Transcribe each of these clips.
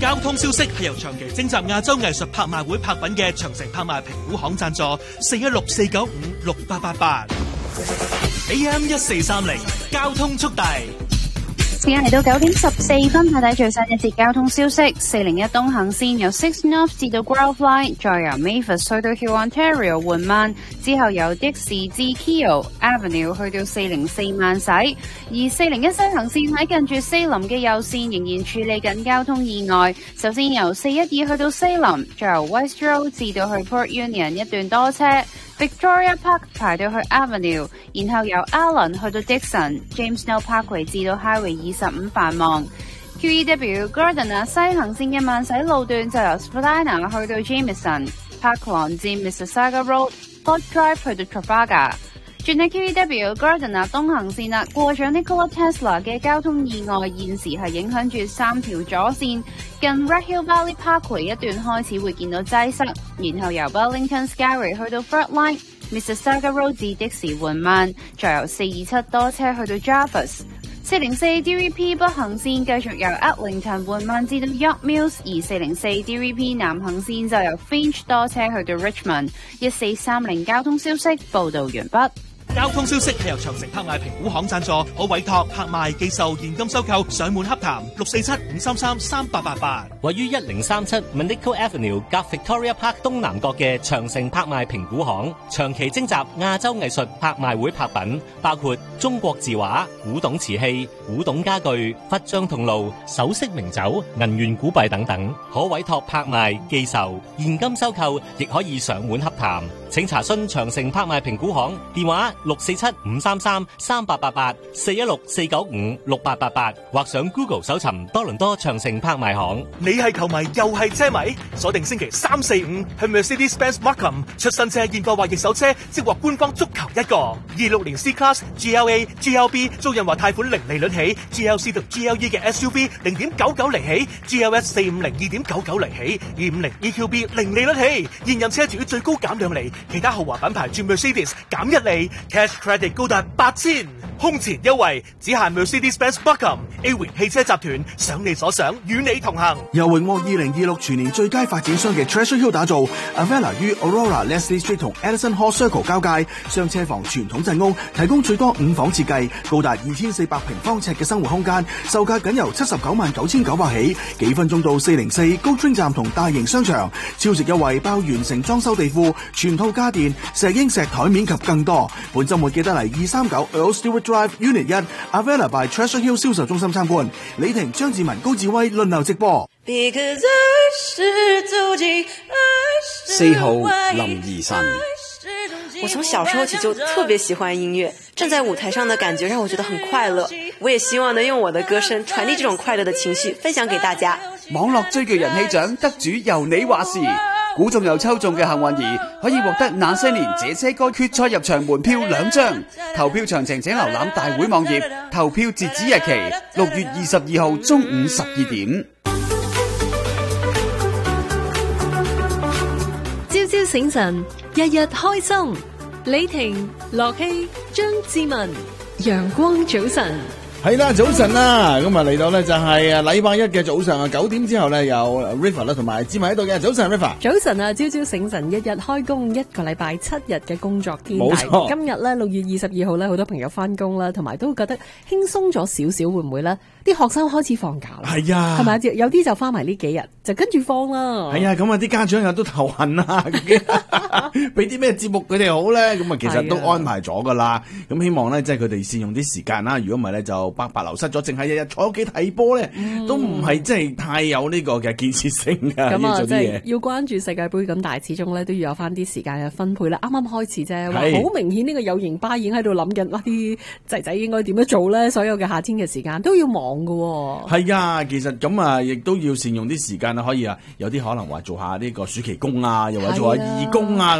交通消息係由長期徵集亞洲藝術拍賣會拍品嘅長城拍賣評估行贊助，416-495-6888 AM 1430交通速遞。 時間嚟到9點14分，睇睇最新一節交通消息。401東行線由 Six North 至到 Grove Line， 再由 Mavis 去到 Hill Ontario 緩慢，之後由的士至 Keele Avenue 去到404慢駛。而401西行線喺近住西林嘅右線仍然處理緊交通意外，首先由412去到西林，再由 West Road 至到去 Port Union 一段多車。Victoria Park 排到去 Avenue， 然後由 Allen 去到 Dixon，James Snow Parkway 至到 Highway 25繁忙。QEW Gardiner 西行線嘅慢駛路段就由 Spadina 去到 Jameson，Park Lawn 至 Mississauga Road，Fort Drive 去到 Trafalgar。轉喺 QEW Gardiner 東行線啦，過咗 Nikola Tesla 嘅交通意外，現時係影響住3條左線，近 Red Hill Valley Parkway 一段開始會見到擠塞，然後由 Burlington Skyway 去到 Front Line，Mississauga Road 至的士緩慢，再由427多車去到 Jarvis。404 DVP 北行線繼續由 Eglinton 緩慢至到 York Mills， 而404 DVP 南行線就由 Finch 多車去到 Richmond。1430交通消息報道完畢。 交通消息係由長城拍賣評估行贊助，可委託拍賣、寄售、現金收購、上門洽談，647-533-3888。 位於1037 Monaco Avenue 夾 Victoria Park 東南角嘅長城拍賣評估行，長期徵集亞洲藝術拍賣會拍品，包括中國字畫、古董瓷器、古董家具、佛像銅爐、首飾名酒、銀元古幣等等，可委託拍賣、寄售、現金收購，亦可以上門洽談。請查詢長城拍賣評估行電話647-533-3888 416-495-6888，或上 Google 搜尋多倫多長城拍賣行。 你係球迷又係車迷，鎖定星期3、4、5去 Mercedes-Benz Markham 出新車現貨或二手車，即獲官方足球一個。26年 C-Class、GLA、GLB 租賃或貸款零利率起 ，GLC 同 GLE 嘅 SUV 0.99厘起 ，GLS 450 2.99厘起，250 EQB 零利率起，現任車主最高減2厘。其他豪華品牌轉 Mercedes 減1厘 ，Cash Credit 高達8000，空前優惠只限 Mercedes-Benz Buckham。A 榮汽車集團想你所想，與你同行。 由榮獲2026全年最佳發展商嘅 Treasure Hill 打造 ，Avella 於 Aurora、Leslie Street 同 Edison Hall Circle 交界，雙車房傳統鎮屋，提供最多5房設計，高達2400平方尺嘅生活空間，售價僅由799900起，幾分鐘到404高端站同大型商場，超值優惠包完成裝修地庫、全套家電、石英石台面及更多。本週末記得嚟239 Earl Stewart Drive Unit 1 Avella by Treasure Hill 銷售中心參觀。李婷、張志文、高志威輪流直播。 4號林怡晨。 我從小時候起就特別喜歡音樂，站在舞台上的感覺讓我覺得很快樂。我也希望能用我的歌聲傳遞這種快樂的情緒，分享給大家。 網絡最具人氣獎得主由你話事，估中又抽中嘅幸運兒可以獲得那些年這些歌決賽入場門票2張。投票詳情請瀏覽大會網頁，投票截止日期6月22號中午12點。 朝朝醒神，日日開心。李婷、樂希、張志文，陽光早晨。 係啦，早晨啦，咁啊嚟到咧就係禮拜一嘅早上啊9點之後咧有 River 啦同埋志文喺度嘅。早晨 River。早晨啊， 朝朝醒神，日日開工，一個禮拜7日嘅工作天。 冇錯。 今日咧6月22號咧，好多朋友翻工啦，同埋都覺得輕鬆咗少少，會唔會咧？啲學生開始放假啦，係啊，係咪？有啲就翻埋呢幾日，就跟住放啦。係啊，咁啊啲家長又都頭痕啊，俾啲咩節目佢哋好咧？咁啊，其實都安排咗噶啦。咁希望咧，即係佢哋善用啲時間啦。如果唔係咧，就白白流失咗，淨係日日坐屋企睇波咧，都唔係即係太有呢個嘅建設性㗎。咁啊，即係要關注世界盃咁，但係始終咧都要有翻啲時間嘅分配啦。啱啱開始啫，好明顯呢個有型巴已經喺度諗緊，哇！啲仔仔應該點樣做咧？所有嘅夏天嘅時間都要忙。係啊，其實咁啊，亦都要善用啲時間啊，可以啊，有啲可能話做下呢個暑期工啊，又或者做下義工啊，咁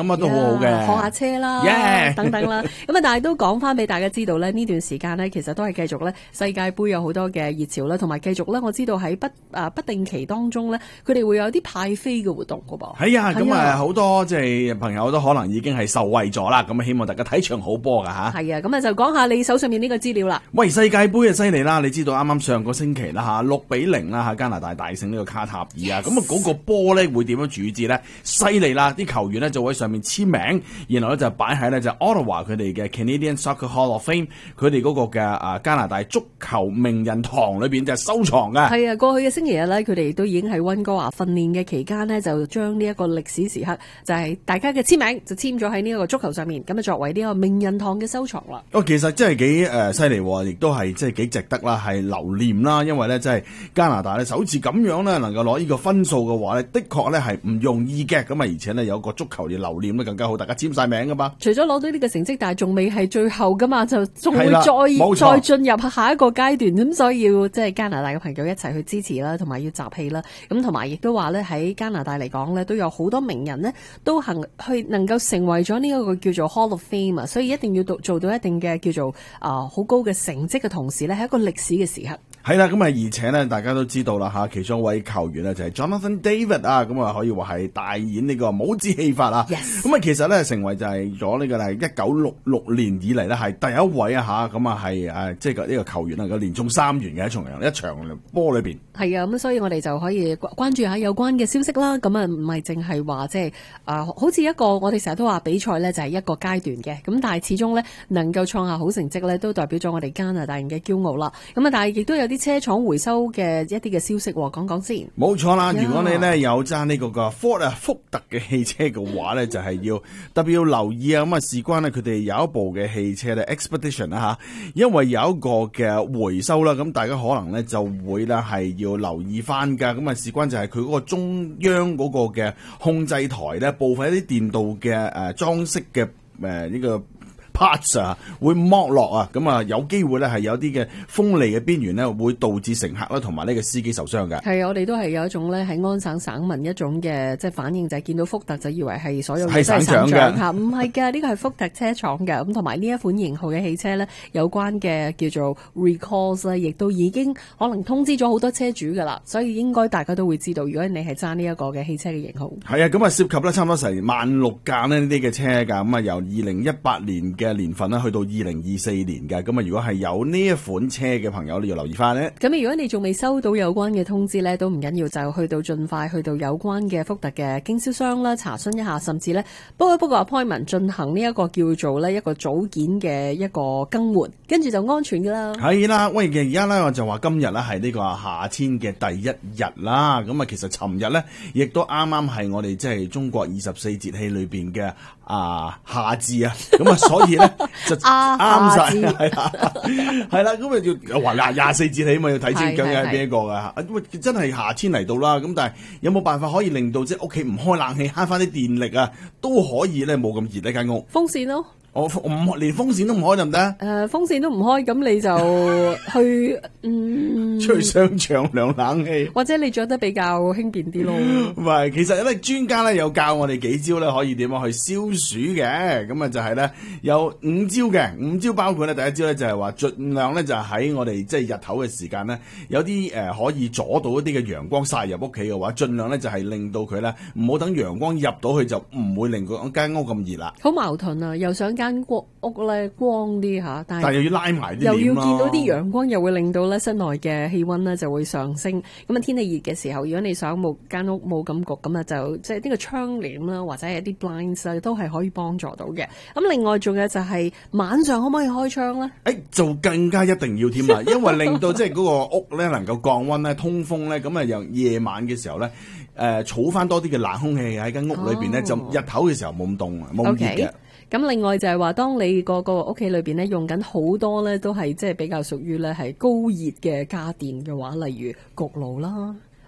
咁啊都好好嘅， 學下車啦 ，yeah 等等啦。咁啊，但係都講翻俾大家知道咧，呢段時間咧，其實都係繼續咧世界盃有好多嘅熱潮啦，同埋繼續咧，我知道喺不定期當中咧，佢哋會有啲派飛嘅活動噶噃。 係啊，咁啊好多即係朋友都可能已經係受惠咗啦。咁希望大家睇場好波噶吓。 係啊，咁啊就講下你手上面呢個資料啦。 喂，世界盃啊犀利啦！你知道啱啱上個星期啦吓，6-0啦吓，加拿大大勝呢個卡塔爾啊。咁啊嗰個波咧會點樣處置咧？犀利啦！啲球員咧就會喺上面簽名，然後咧就擺喺咧就 Ottawa 佢哋嘅 Canadian Soccer Hall of Fame 佢哋嗰個嘅加拿大足球名人堂裏邊就收藏嘅。 係啊，過去嘅星期日咧，佢哋都已經喺溫哥華訓練嘅期間呢，就將呢一個歷史時刻，就係大家嘅簽名就簽咗喺呢一個足球上面，咁啊作為呢個名人堂嘅收藏啦。 其實真係幾犀利，亦都係即係幾值得啦，係留念啦。因為咧，真係加拿大咧首次咁樣咧能夠攞呢個分數嘅話咧，的確咧係唔容易嘅。咁啊，而且咧有個足球嘅留念咧更加好，大家簽晒名噶嘛。 除咗攞到呢個成績，但係仲未係最後噶嘛，就仲會再進入下一個階段。咁所以要即係加拿大嘅朋友一齊去支持啦，同埋要集氣啦。咁同埋亦都話咧喺加拿大嚟講咧，都有好多名人呢都能夠成為咗呢一個叫做 Hall of Fame 啊，所以一定要做到一定嘅叫做好高嘅成績嘅同時咧，係一個歷史嘅時刻。 係啦，咁啊，而且咧，大家都知道啦吓，其中一位球員咧就係 Jonathan David 啊，咁啊可以話係大演呢個帽子戲法啊。咁啊，其實咧成為就係咗呢個係1966年以嚟咧係第一位啊吓，咁啊係即係呢個球員能夠連中3元嘅一場波裏邊。係啊，咁所以我哋就可以關注下有關嘅消息啦。咁啊唔係淨係話即係好似一個我哋成日都話比賽咧就係一個階段嘅，咁但係始終咧能夠創下好成績咧，都代表咗我哋加拿大人嘅驕傲啦。咁啊，但係亦都有啲車廠回收嘅一啲嘅消息，講講先。冇錯啦，如果你咧有揸呢個Ford 福特嘅汽車嘅話咧，就係要特別要留意啊。咁啊，事關咧佢哋有一部嘅汽車咧 Expedition 啦吓，因為有一個嘅回收啦，咁大家可能咧就會咧係要留意翻噶。咁啊，事關就係佢嗰個中央嗰個嘅控制台咧，部分一啲電鍍嘅裝飾嘅呢個parts 啊會剝落啊，咁啊有機會咧係有啲嘅鋒利嘅邊緣咧，會導致乘客啦同埋呢個司機受傷嘅。係啊，我哋都係有一種咧喺安省省民一種嘅即係反應，就係見到福特就以為係所有嘢都係省長嘅，唔係㗎，呢個係福特車廠嘅。咁同埋呢一款型號嘅汽車咧，有關嘅叫做 recalls 咧，亦都已經可能通知咗好多車主㗎啦，所以應該大家都會知道，如果你係揸呢一個嘅汽車嘅型號。係啊，咁啊涉及咧差唔多成16架呢啲嘅車㗎，咁啊由2018年嘅年份啦，去到2024年嘅，咁啊如果係有呢一款車嘅朋友，你要留意翻咧。咁如果你仲未收到有關嘅通知咧，都唔緊要，就去到盡快去到有關嘅福特嘅經銷商啦，查詢一下，甚至咧 book 個 appointment 進行呢一個叫做咧一個組件嘅一個更換，跟住就安全噶啦。係啦，喂，而家咧我就話今日咧係呢個夏天嘅第一日啦，咁啊其實尋日咧亦都啱啱係我哋即係中國24節氣裏邊嘅夏至啊，咁啊所以咧。就啱晒，係啦，咁啊要話24節氣嘛，要睇清究竟係邊一個噶，真係夏天嚟到啦，咁但係有冇辦法可以令到即係屋企唔開冷氣，慳翻啲電力啊，都可以咧冇咁熱呢間屋？風扇咯。我唔連風扇都唔開得唔得？風扇都唔開，咁你就去出去商場涼冷氣，或者你着得比較輕便啲咯。唔係，其實咧專家咧有教我哋幾招咧，可以點樣去消暑嘅。咁啊就係咧有5招嘅，5招包括咧第一招咧就係話盡量咧就喺我哋即係日頭嘅時間咧，有啲可以阻到一啲嘅陽光曬入屋企嘅話，盡量咧就係令到佢咧唔好等陽光入到去，就唔會令嗰間屋咁熱啦。好矛盾啊，又想間屋咧光啲吓，但係又要拉埋啲，又要見到啲陽光，又會令到咧室內嘅氣溫咧就會上升。咁啊天氣熱嘅時候，如果你想間屋冇咁焗，咁啊就即係呢個窗簾啦，或者係一啲 blinds 都係可以幫助到嘅。咁另外仲有就係晚上可唔可以開窗咧？就更加一定要添啦，因為令到即係嗰個屋咧能夠降溫咧、通風咧，咁啊由夜晚嘅時候咧，儲翻多啲嘅冷空氣喺間屋裏邊咧，就日頭嘅時候冇咁凍，冇咁熱嘅。咁另外就係話，當你個屋企裏邊咧用緊好多咧，都係即係比較屬於咧係高熱嘅家電嘅話，例如焗爐啦、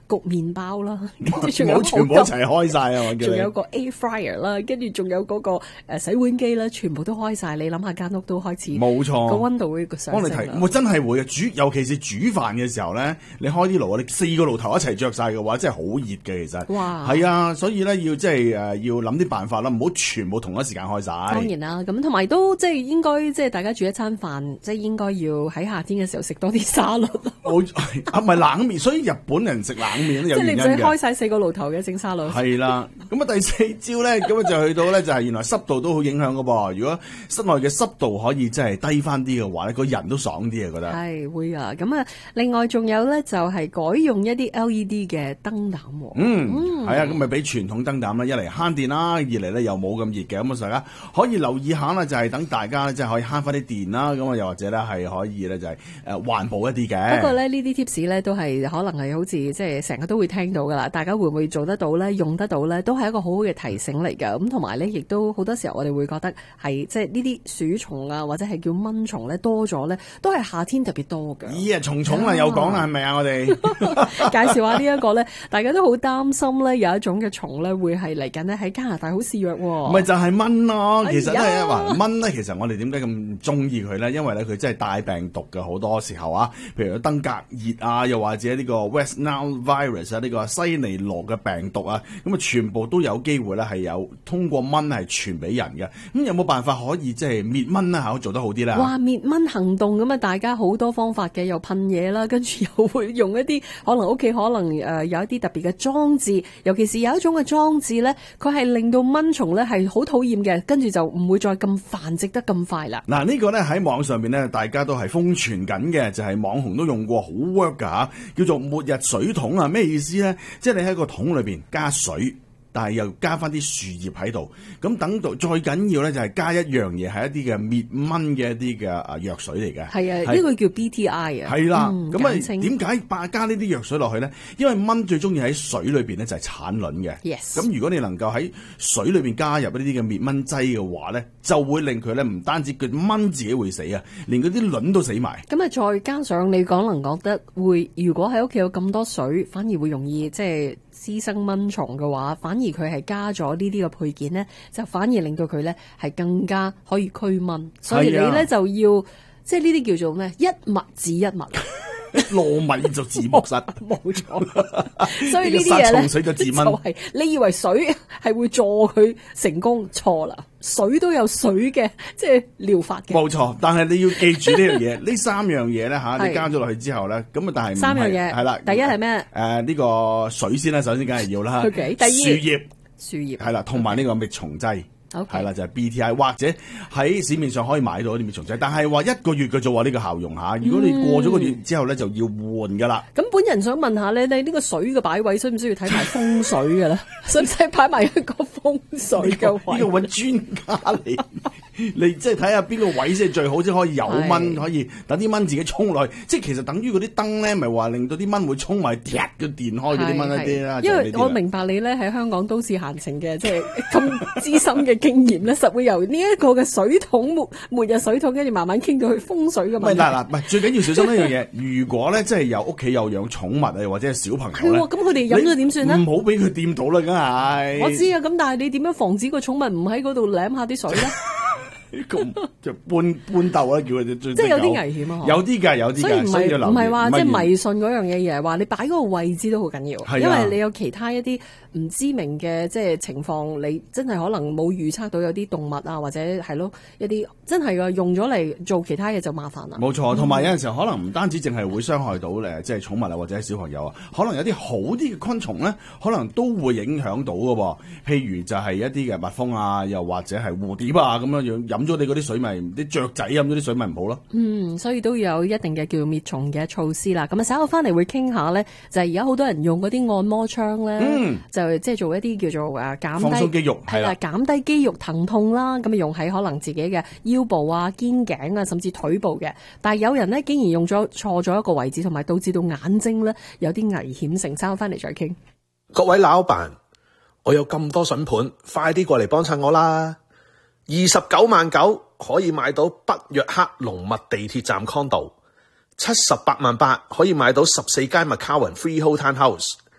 焗麵包啦，跟住仲冇有全部一齊開晒啊！我叫你仲有個 air fryer 啦，跟住仲有嗰個洗碗機啦，全部都開晒。你諗下間屋都開始冇錯個溫度會上升啦。 我真係會嘅，尤其是煮飯嘅時候咧，你開啲爐，你4個爐頭一齊着晒嘅話，真係好熱嘅。其實哇， 係啊，所以咧要即係要諗啲辦法啦，唔好全部同一時間開晒。 當然啦，咁同埋都即係應該即係大家煮一餐飯，即係應該要喺夏天嘅時候食多啲沙律。 唔係冷麵，所以日本人食冷麵都有原因嘅。 即係你唔使開晒4個爐頭嘅整沙律。 係啦，咁啊第4招咧，咁啊就去到咧就係原來濕度都好影響噶噃。如果室內嘅濕度可以即係低翻啲嘅話咧，個人都爽啲啊，覺得係會啊。咁啊，另外仲有咧就係改用一啲 LED 嘅燈膽。 係啊，咁咪比傳統燈膽咧，一嚟慳電啦，二嚟咧又冇咁熱嘅。咁啊，大家可以留意下啦，就係等大家即係可以慳翻啲電啦。咁啊，又或者咧係可以咧就係環保一啲嘅。 不過咧呢啲 tips 咧都係可能係好似即係成日都會聽到噶啦，大家會唔會做得到咧？用得到咧？都係一個好好嘅提醒嚟㗎。咁同埋咧，亦都好多時候我哋會覺得係即係呢啲鼠蟲啊，或者係叫蚊蟲咧多咗咧，都係夏天特別多㗎。 咦啊，蟲啊又講啦，係咪啊？我哋介紹下呢一個咧，大家都好擔心咧，有一種嘅蟲咧會係嚟緊咧喺加拿大好肆虐喎。 咪就係蚊咯，其實都係話蚊咧。其實我哋點解咁中意佢咧？因為咧佢真係帶病毒嘅，好多時候啊，譬如登革熱啊，又或者呢個 West Nile virus 啊，呢個西尼羅嘅病毒啊，咁啊全部都有機會咧係有通過蚊係傳俾人嘅。咁有冇辦法可以即係滅蚊啊？做得好啲咧？ 哇！滅蚊行動咁啊，大家好多方法嘅，又噴嘢啦，跟住又會用一啲可能屋企可能有一啲特別嘅裝置，尤其是有一種嘅裝置咧，佢係令到蚊蟲咧係好討厭嘅，跟住就唔會再咁繁殖得咁快啦。 嗱，呢個咧喺網上面咧，大家都係瘋傳緊嘅，就係網紅都用過，好 work 噶吓，叫做末日水桶啊！咩意思咧？即係你喺個桶裏邊加水，但係又加翻啲樹葉喺度，咁等到最緊要咧就係加一樣嘢，係一啲嘅滅蚊嘅一啲嘅藥水嚟嘅。係啊，呢個叫 BTI 啊。 係啦，咁啊點解加呢啲藥水落去咧？因為蚊最中意喺水裏邊咧就係產卵嘅。 Yes。 咁如果你能夠喺水裏邊加入呢啲嘅滅蚊劑嘅話咧，就會令佢咧唔單止佢蚊自己會死啊，連嗰啲卵都死埋。 咁啊，再加上你可能覺得會，如果喺屋企有咁多水，反而會容易即係滋生蚊蟲嘅話，反而佢係加咗呢啲嘅配件咧，就反而令到佢咧係更加可以驅蚊。所以你咧就要即係呢啲叫做咩？一物治一物。 糯米就治木實， 冇錯。所以呢啲嘢咧， 水就治蚊。 就係你以為水係會助佢成功，錯啦。水都有水嘅即係療法嘅。 冇錯，但係你要記住呢樣嘢，呢3樣嘢咧嚇，你加咗落去之後咧，咁啊但係 3樣嘢係啦。 第一係咩？ 呢個水先啦，首先梗係要啦。 Okay，第二樹葉係啦，同埋呢個滅蟲劑。係啦，就係 BTI 或者喺市面上可以買到啲滅蟲劑，但係話1個月嘅啫喎，呢個效用嚇。如果你過咗個月之後咧，就要換噶啦。 咁本人想問下咧，你呢個水嘅擺位需唔需要睇埋風水嘅咧？使唔使擺埋一個風水嘅位？ 呢個揾專家嚟，你即係睇下邊個位先係最好，即係可以有蚊，可以等啲蚊自己衝落去。即係其實等於嗰啲燈咧，咪話令到啲蚊會衝埋，踢個電開嗰啲蚊一啲啦。 因為我明白你咧喺香港都市閒情嘅，即係咁資深嘅經驗咧，實會由呢一個嘅水桶末日水桶，跟住慢慢傾到去風水嘅問題。 嗱，唔係最緊要小心一樣嘢。如果咧即係有屋企有養寵物啊，或者係小朋友咧， 咁佢哋飲咗點算咧？ 唔好俾佢掂到啦，梗係。 我知啊，咁但係你點樣防止個寵物唔喺嗰度舐下啲水咧？ 咁就搬竇啦，叫佢哋最即係有啲危險啊！ 有啲㗎， 所以唔係話即係迷信嗰樣嘢，而係話你擺嗰個位置都好緊要，因為你有其他一啲唔知名嘅即係情況，你真係可能冇預測到有啲動物啊，或者係咯一啲真係㗎用咗嚟做其他嘢就麻煩啦。 冇錯，同埋有陣時候可能唔單止淨係會傷害到即係寵物啊，或者小朋友啊，可能有啲好啲嘅昆蟲咧，可能都會影響到㗎喎。譬如就係一啲嘅蜜蜂啊，又或者係蝴蝶啊咁樣飲咗你嗰啲水咪啲雀仔飲咗啲水咪唔好咯。 所以都有一定嘅叫滅蟲嘅措施啦。咁啊，稍後翻嚟會傾下咧，就係而家好多人用嗰啲按摩槍咧，就即係做一啲叫做減低放鬆肌肉，係啦， 減低肌肉疼痛啦。咁啊，用喺可能自己嘅腰部啊、肩頸啊，甚至腿部嘅。但係有人咧竟然用咗錯咗一個位置，同埋導致到眼睛咧有啲危險性。稍後翻嚟再傾。 各位老闆，我有咁多筍盤，快啲過嚟幫襯我啦！29.9萬可以買到北約克龍密地鐵站 condo， 78.8萬可以買到14間 McCowan Freehold Townhouse，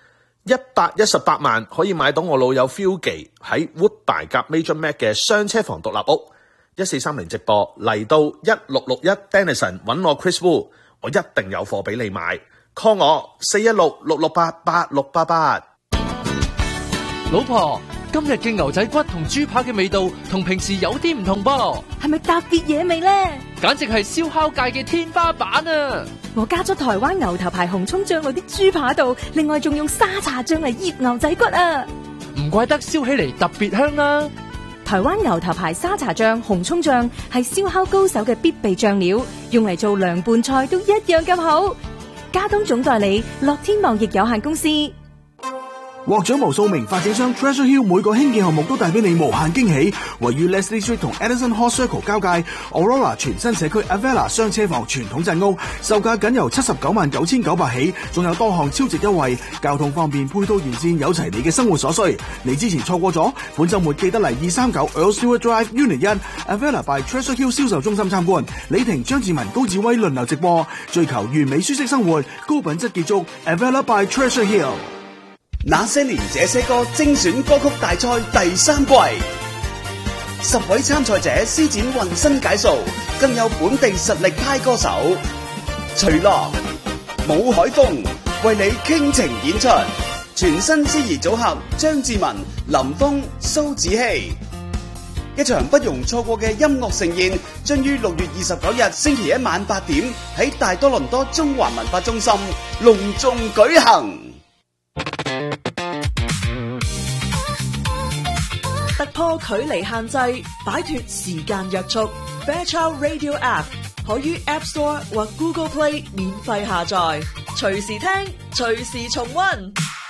118萬可以買到我老友 Philgy 喺 Woodbine 夾 Major Mac 嘅雙車房獨立屋。1430直播嚟到1661 Denison 揾我 Chris Wu， 我一定有貨俾你買。call 我416-668-8688。 老婆，今日嘅牛仔骨同豬扒嘅味道同平時有啲唔同噃， 係咪特別野味呢？ 簡直係燒烤界嘅天花板啊！ 我加咗台灣牛頭牌紅蔥醬落啲豬扒度，另外仲用沙茶醬嚟醃牛仔骨啊！ 唔怪得燒起嚟特別香啦！ 台灣牛頭牌沙茶醬、紅蔥醬係燒烤高手嘅必備醬料，用嚟做涼拌菜都一樣咁好。加東總代理樂天貿易有限公司。 獲獎無數名發展商 Treasure Hill 每個興建項目都帶俾你無限驚喜。位於 Leslie Street 同 Edison Hall Circle 交界 Aurora 全新社區 Avella 雙車房傳統鎮屋，售價僅由799900起，仲有多項超值優惠。交通方面，配套完善，有齊你嘅生活所需。你之前錯過咗，本週末記得嚟239 Earl Stewart Drive Unit 1 Avella by Treasure Hill 銷售中心參觀。李婷、張志文、高志威輪流直播，追求完美舒適生活，高品質結束。Avella by Treasure Hill。 那些年這些歌精選歌曲大賽第3季，10位參賽者施展渾身解數，更有本地實力派歌手徐樂、武海峰為你傾情演出，全新司儀組合張志文、林峰、蘇子希，一場不容錯過嘅音樂盛宴，將於6月29日星期一晚8點喺大多倫多中環文化中心隆重舉行。 突破距離限制，擺脫時間約束。Fairchild Radio App 可於 App Store 或 Google Play 免費下載，隨時聽，隨時重溫。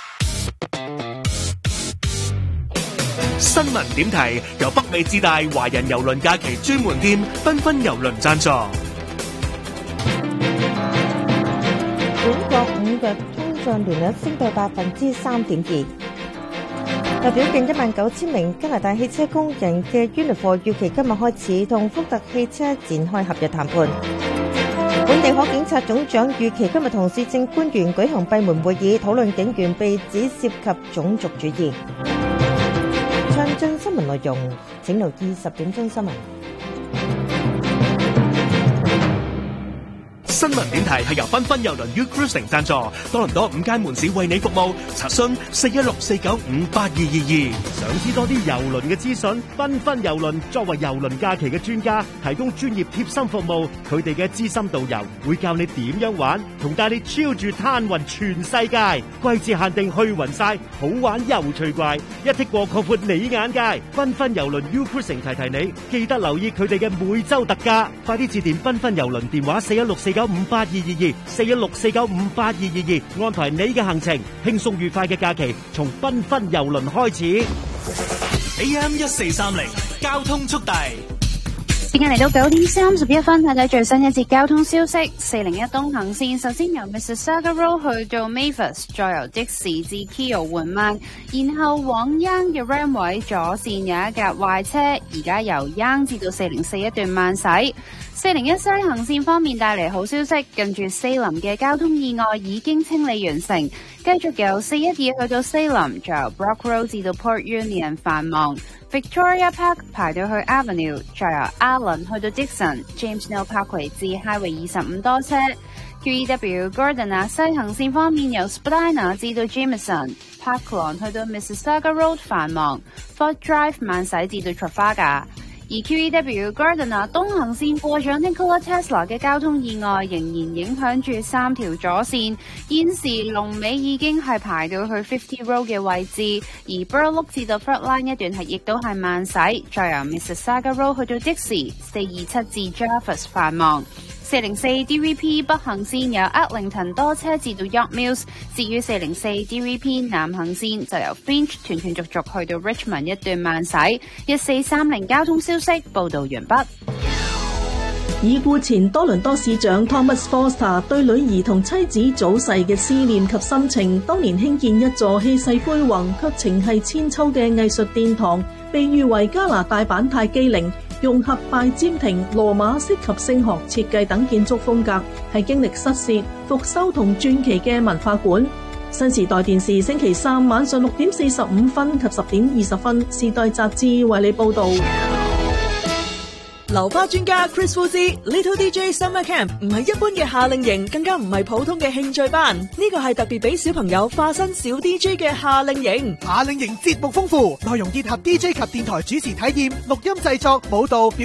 新聞點題由北美自大華人郵輪假期專門店繽紛郵輪贊助。 本國5月通脹年率升到 3.2%。代表近19000名加拿大汽車工人嘅 Unifor 預期今日開始同福特汽車展開合約談判。本地可警察總長預期今日同市政官員舉行閉門會議，討論警員被指涉及種族主義。詳盡新聞內容，請留意10點鐘新聞。 新聞點題係由繽紛郵輪 UCruising 贊助，多倫多5間門市為你服務，查詢416-495-8222。 想知多啲郵輪嘅資訊？繽紛郵輪作為郵輪假期嘅專家，提供專業貼心服務。佢哋嘅資深導遊會教你點樣玩，同帶你超住攤勻全世界。季節限定去勻晒，好玩又趣怪，一剔過擴闊你眼界。繽紛郵輪 UCruising 提提你，記得留意佢哋嘅每週特價。快啲致電繽紛郵輪電話416-495-8222 416-495-8222，安排你嘅行程，輕鬆愉快嘅假期從繽紛郵輪開始。 AM1430交通速遞。 時間嚟到9點31分，睇睇最新一節交通消息。401東行線首先由 Mississauga Road 去到 Mavis， 再由的士至 Keele 緩慢，然後往 Yonge 嘅 Ram 位左線有一架壞車，而家由 Yonge 至到404一段慢駛。401西行線方面帶嚟好消息，近住Salem嘅交通意外已經清理完成，繼續由412去到Salem，再由 Brock Road 至到 Port Union 繁忙。Victoria Park 排到去 Avenue， 再由 Allen 去到 Dixon，James Neal Parkway 至 Highway 25多車。QEW Gardiner 西行線方面由 Spadina 至到 Jameson，Park Lawn 去到 Mississauga Road 繁忙 ，Fort Drive 慢駛至到 Trafalgar。而 QEW Gardiner 東行線過咗 Nikola Tesla 嘅交通意外仍然影響住3條左線，現時龍尾已經係排到去50 Road 嘅位置，而 Burloak 至到 Frontline 一段係亦都係慢駛，再由 Mississauga Road 去到 Dixie 427至 Jarvis 繁忙。404 DVP 北行線由 Eglinton 多車至到 York Mills， 至於404 DVP 南行線就由 Finch 斷斷續續去到 Richmond 一段慢駛。1430交通消息報道完畢。 已故前多倫多市長 Thomas Foster 對女兒同妻子早逝嘅思念及心情，當年興建一座氣勢恢宏卻情繫千秋嘅藝術殿堂，被譽為加拿大版泰姬陵，融合拜占庭、羅馬式及聲學設計等建築風格，係經歷失竊、復修同傳奇嘅文化館。 新時代電視星期三晚上6點45分及10點20分，時代雜誌為你報道。 流花專家 Chris Wu 之 Little DJ Summer Camp 唔係一般嘅夏令營，更加唔係普通嘅興趣班，呢個係特別俾小朋友化身小 DJ 嘅夏令營。 夏令營節目豐富，內容結合 DJ 及電台主持體驗、錄音製作、舞蹈、表